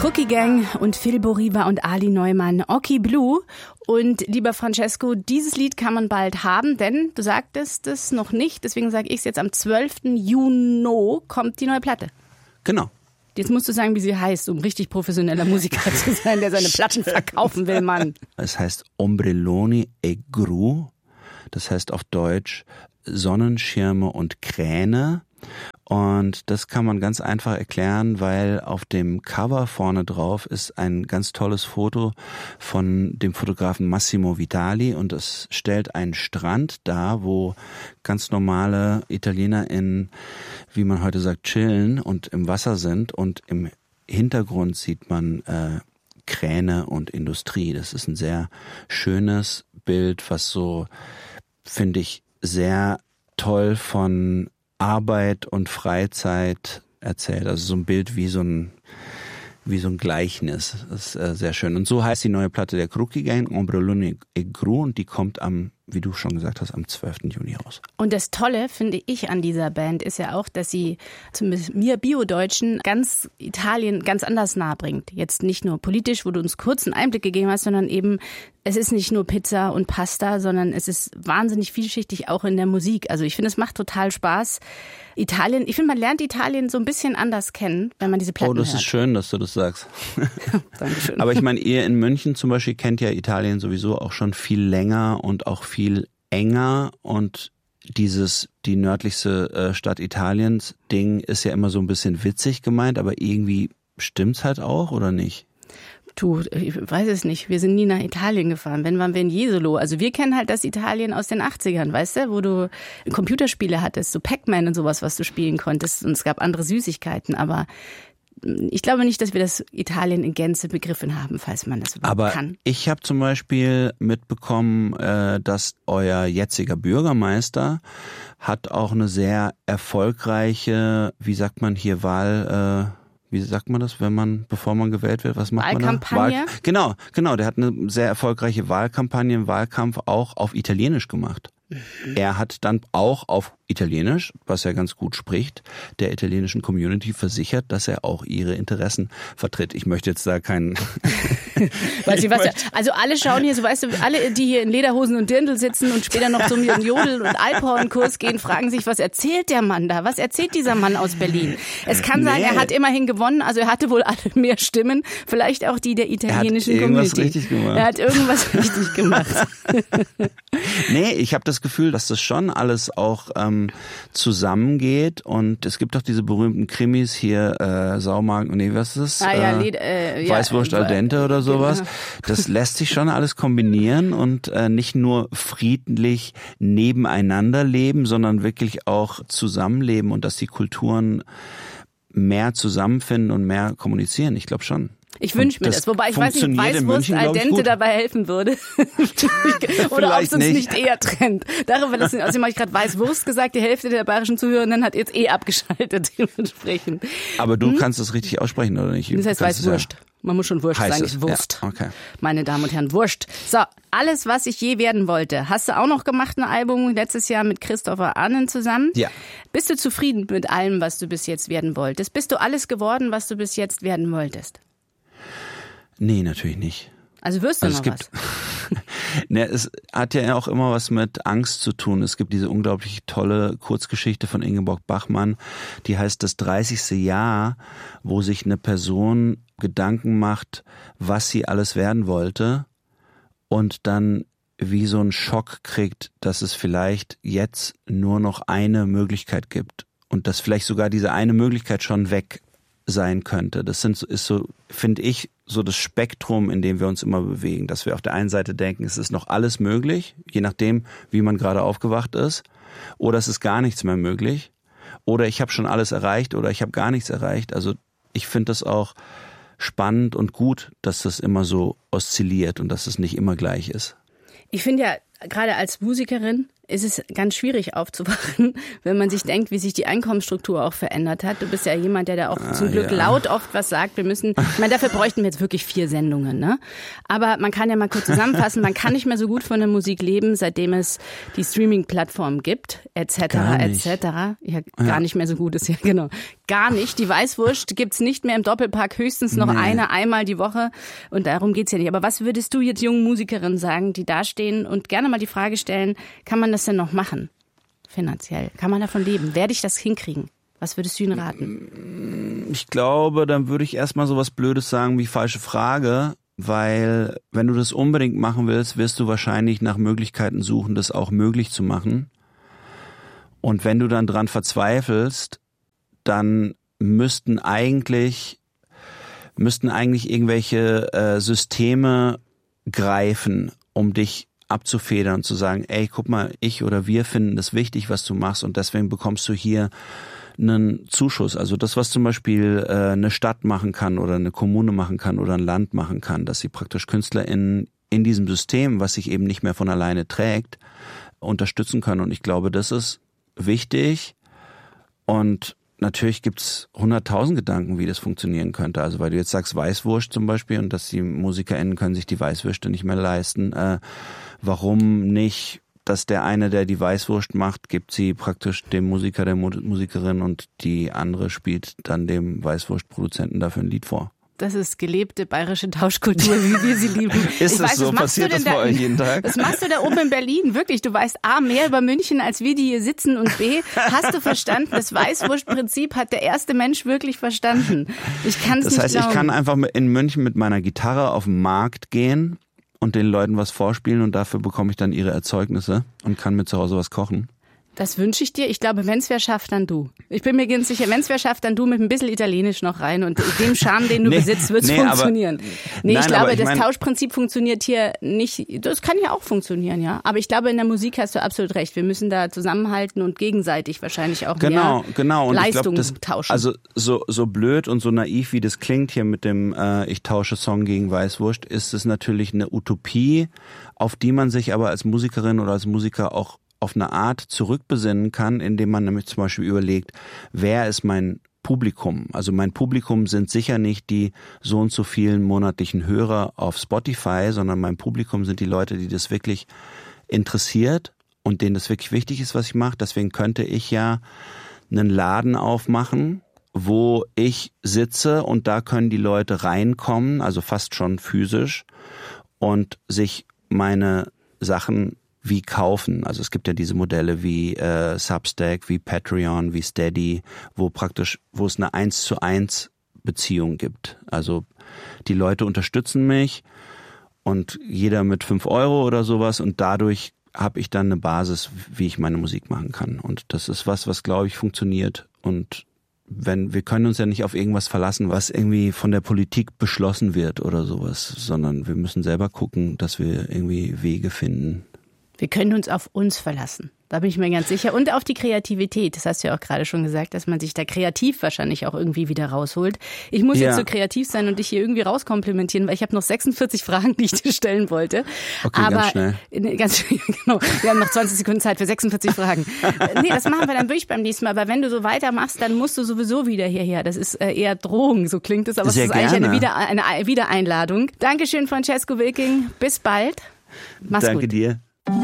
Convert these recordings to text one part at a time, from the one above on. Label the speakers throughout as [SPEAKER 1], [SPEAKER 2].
[SPEAKER 1] Crookie Gang und Phil Boriva und Ali Neumann, Oki Blue. Und lieber Francesco, dieses Lied kann man bald haben, denn du sagtest es noch nicht, deswegen sage ich es jetzt, am 12. Juni kommt die neue Platte.
[SPEAKER 2] Genau.
[SPEAKER 1] Jetzt musst du sagen, wie sie heißt, um richtig professioneller Musiker zu sein, der seine Platten verkaufen will, Mann.
[SPEAKER 2] Es heißt Ombrelloni e Gru, das heißt auf Deutsch Sonnenschirme und Kräne. Und das kann man ganz einfach erklären, weil auf dem Cover vorne drauf ist ein ganz tolles Foto von dem Fotografen Massimo Vitali und es stellt einen Strand dar, wo ganz normale ItalienerInnen, wie man heute sagt, chillen und im Wasser sind und im Hintergrund sieht man Kräne und Industrie. Das ist ein sehr schönes Bild, was so, finde ich, sehr toll von Arbeit und Freizeit erzählt. Also so ein Bild wie so ein Gleichnis. Das ist sehr schön. Und so heißt die neue Platte der Crookie Gang, Ombrelloni e Gru, und die kommt wie du schon gesagt hast, am 12. Juni raus.
[SPEAKER 1] Und das Tolle, finde ich, an dieser Band ist ja auch, dass sie zumindest mir Bio-Deutschen ganz Italien ganz anders nahe bringt. Jetzt nicht nur politisch, wo du uns kurz einen Einblick gegeben hast, sondern eben, es ist nicht nur Pizza und Pasta, sondern es ist wahnsinnig vielschichtig auch in der Musik. Also ich finde, es macht total Spaß. Italien, ich finde, man lernt Italien so ein bisschen anders kennen, wenn man diese Platten hört.
[SPEAKER 2] Oh, das ist schön, dass du das sagst.
[SPEAKER 1] Dankeschön.
[SPEAKER 2] Aber ich meine, ihr in München zum Beispiel kennt ja Italien sowieso auch schon viel länger und auch viel enger, und die nördlichste Stadt Italiens Ding ist ja immer so ein bisschen witzig gemeint, aber irgendwie stimmt's halt auch, oder nicht?
[SPEAKER 1] Du, ich weiß es nicht. Wir sind nie nach Italien gefahren. Wenn, waren wir in Jesolo. Also wir kennen halt das Italien aus den 80ern, weißt du? Wo du Computerspiele hattest, so Pac-Man und sowas, was du spielen konntest. Und es gab andere Süßigkeiten. Aber ich glaube nicht, dass wir das Italien in Gänze begriffen haben, falls man das überhaupt kann.
[SPEAKER 2] Aber ich habe zum Beispiel mitbekommen, dass euer jetziger Bürgermeister hat auch eine sehr erfolgreiche, wie sagt man hier, wie sagt man das, bevor man gewählt wird? Was macht man da?
[SPEAKER 1] Wahlkampagne?
[SPEAKER 2] Genau. Der hat eine sehr erfolgreiche Wahlkampagne, einen Wahlkampf auch auf Italienisch gemacht. Er hat dann auch auf Italienisch, was er ganz gut spricht, der italienischen Community versichert, dass er auch ihre Interessen vertritt. Ich möchte jetzt da keinen...
[SPEAKER 1] Also alle schauen hier so, weißt du, alle, die hier in Lederhosen und Dirndl sitzen und später noch zum Jodel- und Alphornkurs gehen, fragen sich, was erzählt der Mann da? Was erzählt dieser Mann aus Berlin? Es kann sein, er hat immerhin gewonnen, also er hatte wohl alle mehr Stimmen, vielleicht auch die der italienischen Community. Er hat irgendwas richtig gemacht.
[SPEAKER 2] Nee, ich habe das Gefühl, dass das schon alles auch zusammengeht, und es gibt doch diese berühmten Krimis hier, Saumagen, nee, was ist das? Weißwurst al dente oder sowas. Genau. Das lässt sich schon alles kombinieren und nicht nur friedlich nebeneinander leben, sondern wirklich auch zusammenleben, und dass die Kulturen mehr zusammenfinden und mehr kommunizieren. Ich glaube schon.
[SPEAKER 1] Ich wünsche mir das, wobei ich weiß nicht, ob Weißwurst al dente dabei helfen würde. Oder ob es uns nicht eher trennt. Also habe ich gerade Weißwurst gesagt, die Hälfte der bayerischen Zuhörenden hat jetzt abgeschaltet dementsprechend.
[SPEAKER 2] Aber du kannst es richtig aussprechen, oder nicht?
[SPEAKER 1] Das heißt Weißwurst. Man muss schon Wurst sagen, ist Wurst. Ja, okay. Meine Damen und Herren, Wurst. So, alles, was ich je werden wollte. Hast du auch noch gemacht, ein Album letztes Jahr mit Christopher Arnen zusammen?
[SPEAKER 2] Ja.
[SPEAKER 1] Bist du zufrieden mit allem, was du bis jetzt werden wolltest? Bist du alles geworden, was du bis jetzt werden wolltest?
[SPEAKER 2] Nee, natürlich nicht.
[SPEAKER 1] Also wirst du noch was?
[SPEAKER 2] Ne, es hat ja auch immer was mit Angst zu tun. Es gibt diese unglaublich tolle Kurzgeschichte von Ingeborg Bachmann, die heißt Das 30. Jahr, wo sich eine Person Gedanken macht, was sie alles werden wollte, und dann wie so einen Schock kriegt, dass es vielleicht jetzt nur noch eine Möglichkeit gibt und dass vielleicht sogar diese eine Möglichkeit schon weg sein könnte. Das ist so, finde ich, so das Spektrum, in dem wir uns immer bewegen, dass wir auf der einen Seite denken, es ist noch alles möglich, je nachdem, wie man gerade aufgewacht ist, oder es ist gar nichts mehr möglich, oder ich habe schon alles erreicht, oder ich habe gar nichts erreicht. Also ich finde das auch spannend und gut, dass das immer so oszilliert und dass es nicht immer gleich ist.
[SPEAKER 1] Ich finde ja, gerade als Musikerin ist es ganz schwierig aufzuwachen, wenn man sich denkt, wie sich die Einkommensstruktur auch verändert hat. Du bist ja jemand, der da auch zum Glück laut oft was sagt. Ich meine, dafür bräuchten wir jetzt wirklich 4 Sendungen, ne? Aber man kann ja mal kurz zusammenfassen, man kann nicht mehr so gut von der Musik leben, seitdem es die Streaming-Plattform gibt, etc., etc. Ja, gar nicht mehr so gut ist, ja, genau. gar nicht. Die Weißwurst gibt's nicht mehr im Doppelpack, höchstens noch einmal die Woche. Und darum geht's ja nicht. Aber was würdest du jetzt jungen Musikerinnen sagen, die da stehen und gerne mal die Frage stellen, kann man das denn noch machen? Finanziell. Kann man davon leben? Werde ich das hinkriegen? Was würdest du ihnen raten?
[SPEAKER 2] Ich glaube, dann würde ich erstmal so was Blödes sagen wie falsche Frage, weil wenn du das unbedingt machen willst, wirst du wahrscheinlich nach Möglichkeiten suchen, das auch möglich zu machen. Und wenn du dann dran verzweifelst, dann müssten eigentlich irgendwelche Systeme greifen, um dich abzufedern und zu sagen, ey, guck mal, ich oder wir finden das wichtig, was du machst und deswegen bekommst du hier einen Zuschuss. Also das, was zum Beispiel eine Stadt machen kann oder eine Kommune machen kann oder ein Land machen kann, dass sie praktisch KünstlerInnen in diesem System, was sich eben nicht mehr von alleine trägt, unterstützen können. Und ich glaube, das ist wichtig und natürlich gibt's 100.000 Gedanken, wie das funktionieren könnte. Also weil du jetzt sagst Weißwurst zum Beispiel und dass die MusikerInnen können sich die Weißwürste nicht mehr leisten. Warum nicht, dass der eine, der die Weißwurst macht, gibt sie praktisch dem Musiker, der Musikerin und die andere spielt dann dem Weißwurstproduzenten dafür ein Lied vor.
[SPEAKER 1] Das ist gelebte bayerische Tauschkultur, wie wir sie lieben.
[SPEAKER 2] Ist das so? Passiert das bei euch jeden Tag?
[SPEAKER 1] Was machst du da oben in Berlin? Wirklich, du weißt A, mehr über München, als wir, die hier sitzen und B, hast du verstanden, das Weißwurstprinzip hat der erste Mensch wirklich verstanden. Ich kann es nicht glauben. Das heißt, ich kann einfach in München mit meiner Gitarre auf den Markt gehen und den Leuten was vorspielen und dafür bekomme ich dann ihre Erzeugnisse und kann mir zu Hause was kochen. Das wünsche ich dir. Ich glaube, wenn's wer schafft, dann du. Ich bin mir ganz sicher, wenn's wer schafft, dann du mit ein bisschen Italienisch noch rein und dem Charme, den du besitzt, wird's funktionieren. Ich glaube, das Tauschprinzip funktioniert hier nicht. Das kann ja auch funktionieren, ja. Aber ich glaube, in der Musik hast du absolut recht. Wir müssen da zusammenhalten und gegenseitig wahrscheinlich auch mehr
[SPEAKER 2] und
[SPEAKER 1] Leistung
[SPEAKER 2] ich glaub,
[SPEAKER 1] tauschen.
[SPEAKER 2] Also so blöd und so naiv, wie das klingt hier mit dem ich tausche Song gegen Weißwurst, ist es natürlich eine Utopie, auf die man sich aber als Musikerin oder als Musiker auch auf eine Art zurückbesinnen kann, indem man nämlich zum Beispiel überlegt, wer ist mein Publikum? Also mein Publikum sind sicher nicht die so und so vielen monatlichen Hörer auf Spotify, sondern mein Publikum sind die Leute, die das wirklich interessiert und denen das wirklich wichtig ist, was ich mache. Deswegen könnte ich ja einen Laden aufmachen, wo ich sitze und da können die Leute reinkommen, also fast schon physisch und sich meine Sachen wie kaufen. Also es gibt ja diese Modelle wie Substack, wie Patreon, wie Steady, wo es eine 1:1 Beziehung gibt. Also die Leute unterstützen mich und jeder mit 5 € oder sowas und dadurch habe ich dann eine Basis, wie ich meine Musik machen kann. Und das ist was glaube ich funktioniert und wir können uns ja nicht auf irgendwas verlassen, was irgendwie von der Politik beschlossen wird oder sowas, sondern wir müssen selber gucken, dass wir irgendwie Wege finden.
[SPEAKER 1] Wir können uns auf uns verlassen. Da bin ich mir ganz sicher. Und auf die Kreativität. Das hast du ja auch gerade schon gesagt, dass man sich da kreativ wahrscheinlich auch irgendwie wieder rausholt. Ich muss jetzt so kreativ sein und dich hier irgendwie rauskomplimentieren, weil ich habe noch 46 Fragen, die ich dir stellen wollte.
[SPEAKER 2] Okay, aber ganz schnell.
[SPEAKER 1] Ganz schnell, genau. Wir haben noch 20 Sekunden Zeit für 46 Fragen. Nee, das machen wir dann wirklich beim nächsten Mal. Aber wenn du so weitermachst, dann musst du sowieso wieder hierher. Das ist eher Drohung, so klingt es. Aber es ist eigentlich eine Wiedereinladung. Dankeschön, Francesco Wilking. Bis bald. Mach's gut.
[SPEAKER 2] Danke dir.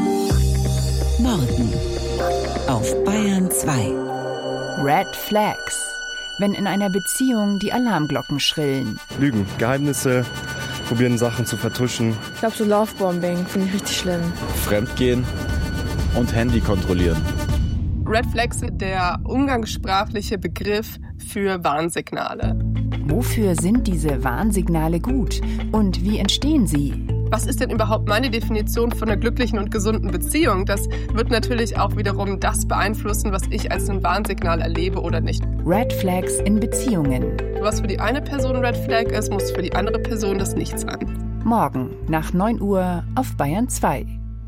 [SPEAKER 3] Morgen auf Bayern 2.
[SPEAKER 4] Red Flags. Wenn in einer Beziehung die Alarmglocken schrillen.
[SPEAKER 5] Lügen, Geheimnisse, probieren Sachen zu vertuschen.
[SPEAKER 6] Ich glaube so Lovebombing finde ich richtig schlimm.
[SPEAKER 7] Fremdgehen und Handy kontrollieren.
[SPEAKER 8] Red Flags, der umgangssprachliche Begriff für Warnsignale.
[SPEAKER 4] Wofür sind diese Warnsignale gut und wie entstehen sie?
[SPEAKER 8] Was ist denn überhaupt meine Definition von einer glücklichen und gesunden Beziehung? Das wird natürlich auch wiederum das beeinflussen, was ich als ein Warnsignal erlebe oder nicht.
[SPEAKER 4] Red Flags in Beziehungen.
[SPEAKER 8] Was für die eine Person Red Flag ist, muss für die andere Person das nicht sein.
[SPEAKER 4] Morgen nach 9 Uhr auf Bayern 2.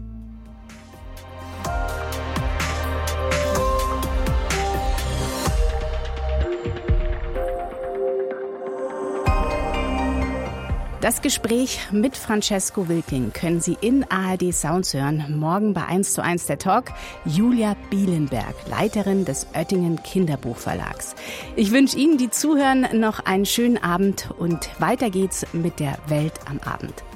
[SPEAKER 1] Das Gespräch mit Francesco Wilking können Sie in ARD Sounds hören. Morgen bei 1:1 der Talk. Julia Bielenberg, Leiterin des Oettingen Kinderbuchverlags. Ich wünsche Ihnen, die zuhören, noch einen schönen Abend und weiter geht's mit der Welt am Abend.